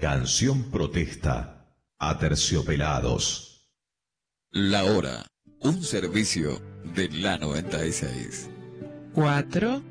Canción protesta. Aterciopelados. La Hora, un servicio de la 96. 4